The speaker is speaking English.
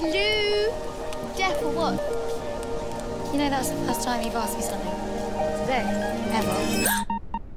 Lou? Deaf or what? You know, that's the first time you've asked me something. Today? Never.